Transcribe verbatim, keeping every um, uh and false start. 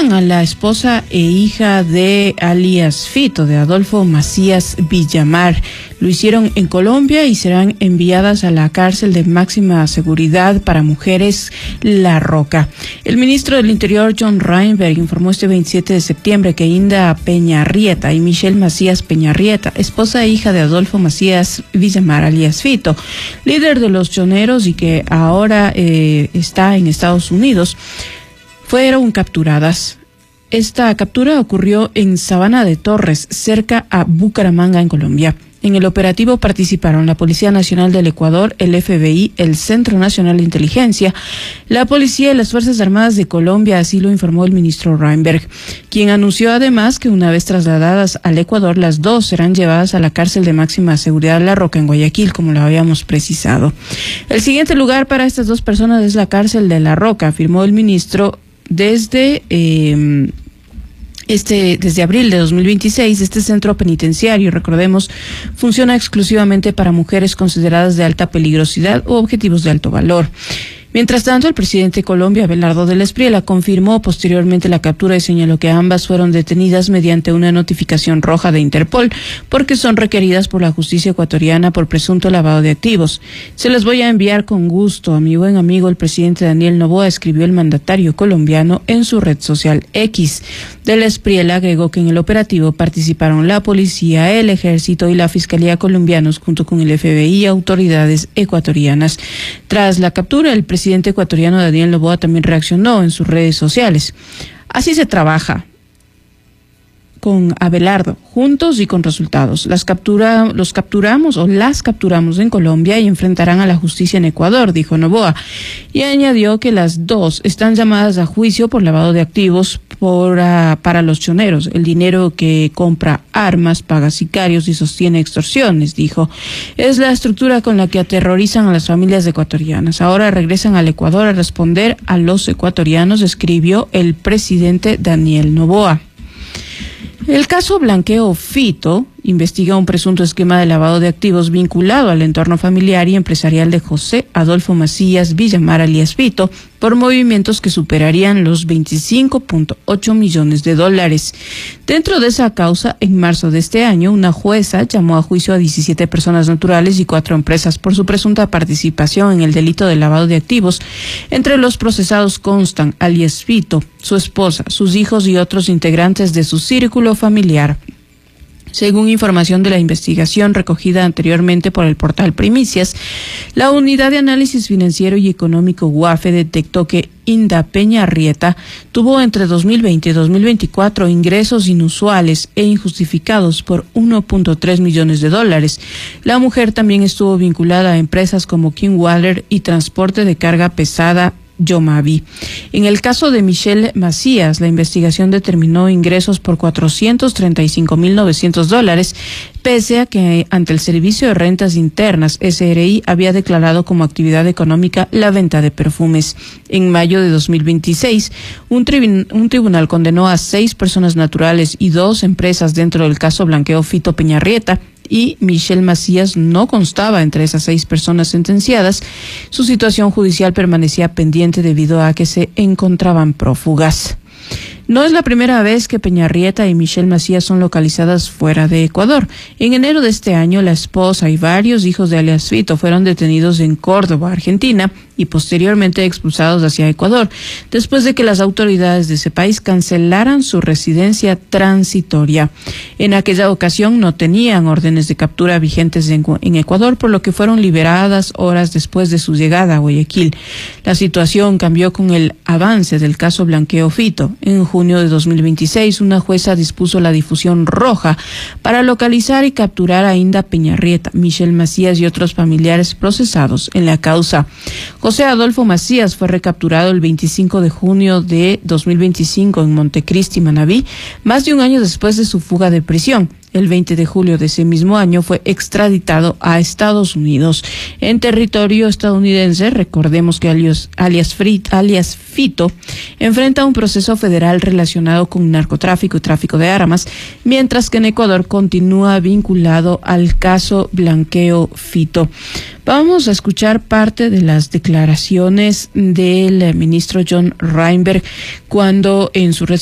capturan a la esposa e hija de alias Fito, de Adolfo Macías Villamar. Lo hicieron en Colombia y serán enviadas a la cárcel de máxima seguridad para mujeres La Roca. El ministro del Interior, John Reinberg, informó este veintisiete de septiembre que Inda Peñarrieta y Michelle Macías Peñarrieta, esposa e hija de Adolfo Macías Villamar, alias Fito, líder de los choneros y que ahora eh, está en Estados Unidos, fueron capturadas. Esta captura ocurrió en Sabana de Torres, cerca a Bucaramanga, en Colombia. En el operativo participaron la Policía Nacional del Ecuador, el F B I, el Centro Nacional de Inteligencia, la Policía y las Fuerzas Armadas de Colombia, así lo informó el ministro Reinberg, quien anunció además que una vez trasladadas al Ecuador, las dos serán llevadas a la cárcel de máxima seguridad La Roca en Guayaquil, como lo habíamos precisado. El siguiente lugar para estas dos personas es la cárcel de La Roca, afirmó el ministro. Desde eh, este desde abril de dos mil veintiséis, este centro penitenciario, recordemos, funciona exclusivamente para mujeres consideradas de alta peligrosidad o objetivos de alto valor. Mientras tanto, el presidente de Colombia, Abelardo del Espriella, confirmó posteriormente la captura y señaló que ambas fueron detenidas mediante una notificación roja de Interpol porque son requeridas por la justicia ecuatoriana por presunto lavado de activos. Se las voy a enviar con gusto a mi buen amigo el presidente Daniel Noboa, escribió el mandatario colombiano en su red social X. Del Espriella agregó que en el operativo participaron la policía, el ejército y la fiscalía colombianos junto con el F B I y autoridades ecuatorianas. Tras la captura, el presidente El presidente ecuatoriano Daniel Noboa también reaccionó en sus redes sociales. Así se trabaja con Abelardo, juntos y con resultados. Las captura, los capturamos o las capturamos en Colombia y enfrentarán a la justicia en Ecuador, dijo Noboa. Y añadió que las dos están llamadas a juicio por lavado de activos por, uh, para los choneros. El dinero que compra armas, paga sicarios y sostiene extorsiones, dijo. Es la estructura con la que aterrorizan a las familias ecuatorianas. Ahora regresan al Ecuador a responder a los ecuatorianos, escribió el presidente Daniel Noboa. El caso Blanqueo Fito investiga un presunto esquema de lavado de activos vinculado al entorno familiar y empresarial de José Adolfo Macías Villamar, alias Fito, por movimientos que superarían los veinticinco punto ocho millones de dólares. Dentro de esa causa, en marzo de este año, una jueza llamó a juicio a diecisiete personas naturales y cuatro empresas por su presunta participación en el delito de lavado de activos. Entre los procesados constan alias Fito, su esposa, sus hijos y otros integrantes de su círculo familiar. Según información de la investigación recogida anteriormente por el portal Primicias, la Unidad de Análisis Financiero y Económico U A F E detectó que Inda Peñarrieta tuvo entre dos mil veinte y dos mil veinticuatro ingresos inusuales e injustificados por uno punto tres millones de dólares. La mujer también estuvo vinculada a empresas como King Waller y Transporte de Carga Pesada Yomavi. En el caso de Michelle Macías, la investigación determinó ingresos por cuatrocientos treinta y cinco mil novecientos dólares, pese a que ante el Servicio de Rentas Internas, S R I, había declarado como actividad económica la venta de perfumes. En mayo de dos mil veintiséis, un, tribun- un tribunal condenó a seis personas naturales y dos empresas dentro del caso Blanqueo Fito Peñarrieta, y Michelle Macías no constaba entre esas seis personas sentenciadas. Su situación judicial permanecía pendiente debido a que se encontraban prófugas. No es la primera vez que Peñarrieta y Michelle Macías son localizadas fuera de Ecuador. En enero de este año, la esposa y varios hijos de alias Fito fueron detenidos en Córdoba, Argentina, y posteriormente expulsados hacia Ecuador, después de que las autoridades de ese país cancelaran su residencia transitoria. En aquella ocasión no tenían órdenes de captura vigentes en, en Ecuador, por lo que fueron liberadas horas después de su llegada a Guayaquil. La situación cambió con el avance del caso Blanqueo Fito. En junio de dos mil veintiséis, una jueza dispuso la difusión roja para localizar y capturar a Inda Peñarrieta, Michelle Macías y otros familiares procesados en la causa. José Adolfo Macías fue recapturado el veinticinco de junio de dos mil veinticinco en Montecristi, Manabí, más de un año después de su fuga de prisión. El veinte de julio de ese mismo año fue extraditado a Estados Unidos. En territorio estadounidense, recordemos que alias, alias, Frit, alias Fito enfrenta un proceso federal relacionado con narcotráfico y tráfico de armas, mientras que en Ecuador continúa vinculado al caso Blanqueo Fito. Vamos a escuchar parte de las declaraciones del ministro John Reinberg cuando en su red